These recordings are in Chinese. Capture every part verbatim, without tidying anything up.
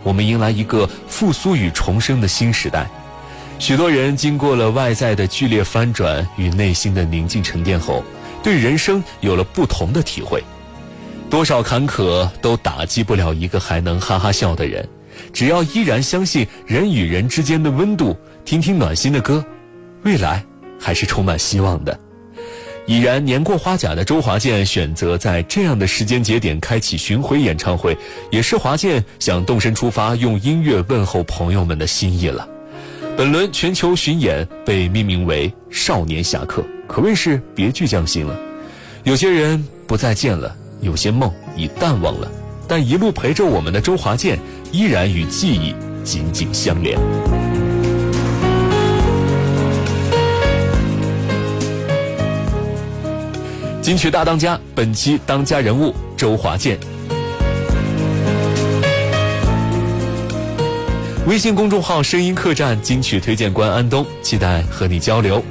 我们迎来一个复苏与重生的新时代。许多人经过了外在的剧烈翻转与内心的宁静沉淀后，对人生有了不同的体会。多少坎坷都打击不了一个还能哈哈笑的人，只要依然相信人与人之间的温度，听听暖心的歌，未来还是充满希望的。已然年过花甲的周华健选择在这样的时间节点开启巡回演唱会，也是华健想动身出发，用音乐问候朋友们的心意了。本轮全球巡演被命名为少年侠客，可谓是别具匠心了。有些人不再见了，有些梦已淡忘了，但一路陪着我们的周华健依然与记忆紧紧相连。金曲大当家，本期当家人物周华健。微信公众号声音客栈金曲推荐官安东，期待和你交流。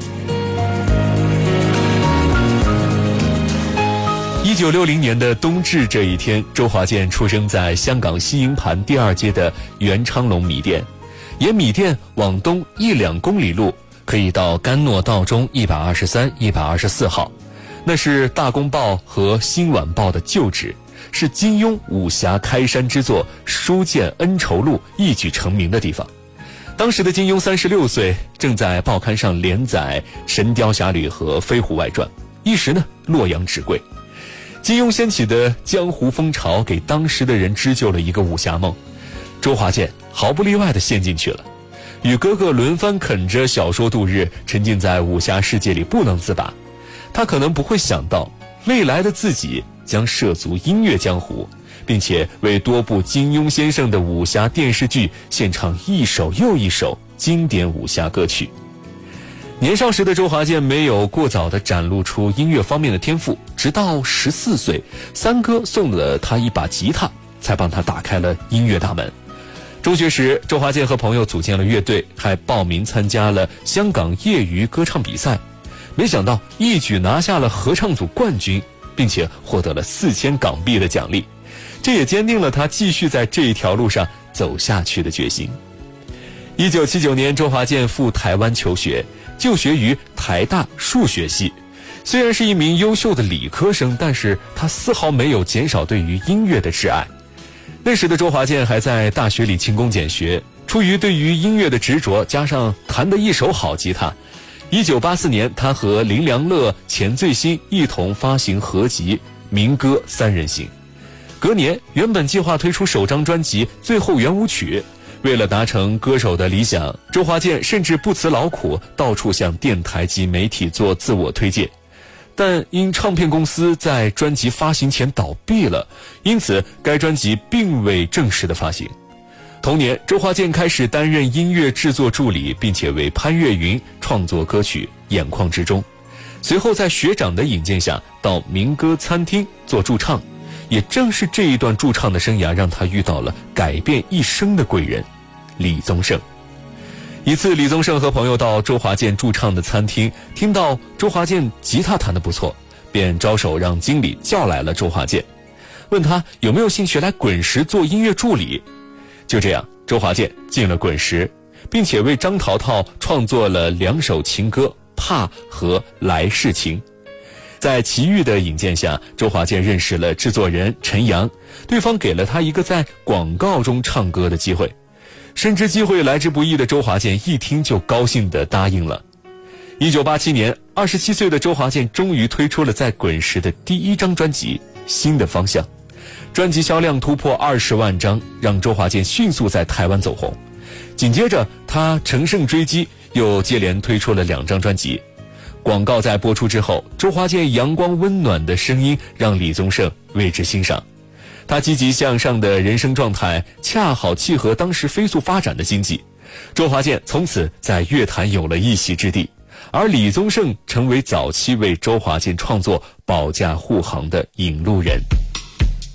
一九六零年的冬至这一天，周华健出生在香港西营盘第二街的元昌隆米店，沿米店往东一两公里路，可以到甘诺道中一百二十三、一百二十四号。那是大公报和新晚报的旧址，是金庸武侠开山之作《书剑恩仇录》一举成名的地方。当时的金庸三十六岁，正在报刊上连载《神雕侠侣》和《飞狐外传》，一时呢洛阳纸贵。金庸掀起的江湖风潮给当时的人织就了一个武侠梦，周华健毫不例外地陷进去了，与哥哥轮番啃着小说度日，沉浸在武侠世界里不能自拔。他可能不会想到，未来的自己将涉足音乐江湖，并且为多部金庸先生的武侠电视剧献唱一首又一首经典武侠歌曲。年少时的周华健没有过早地展露出音乐方面的天赋，直到十四岁，三哥送了他一把吉他，才帮他打开了音乐大门。中学时，周华健和朋友组建了乐队，还报名参加了香港业余歌唱比赛。没想到一举拿下了合唱组冠军，并且获得了四千港币的奖励，这也坚定了他继续在这一条路上走下去的决心。一九七九年，周华健赴台湾求学，就学于台大数学系。虽然是一名优秀的理科生，但是他丝毫没有减少对于音乐的挚爱。那时的周华健还在大学里勤工俭学，出于对于音乐的执着，加上弹得一手好吉他，一九八四年，他和林良乐、钱醉新一同发行合集《民歌三人行》。隔年，原本计划推出首张专辑《最后圆舞曲》，为了达成歌手的理想，周华健甚至不辞劳苦，到处向电台及媒体做自我推介。但因唱片公司在专辑发行前倒闭了，因此该专辑并未正式的发行。同年，周华健开始担任音乐制作助理，并且为潘越云创作歌曲《眼眶之中》。随后在学长的引荐下，到民歌餐厅做驻唱。也正是这一段驻唱的生涯，让他遇到了改变一生的贵人李宗盛。一次，李宗盛和朋友到周华健驻唱的餐厅，听到周华健吉他弹得不错，便招手让经理叫来了周华健，问他有没有兴趣来滚石做音乐助理。就这样，周华健进了滚石，并且为张淘淘创作了两首情歌《怕》和《来世情》。在齐豫的引荐下，周华健认识了制作人陈阳，对方给了他一个在广告中唱歌的机会。深知机会来之不易的周华健一听就高兴地答应了。一九八七年，二十七岁的周华健终于推出了在滚石的第一张专辑《新的方向》。专辑销量突破二十万张，让周华健迅速在台湾走红。紧接着，他乘胜追击，又接连推出了两张专辑。广告在播出之后，周华健阳光温暖的声音让李宗盛为之欣赏。他积极向上的人生状态恰好契合当时飞速发展的经济，周华健从此在乐坛有了一席之地，而李宗盛成为早期为周华健创作保驾护航的引路人。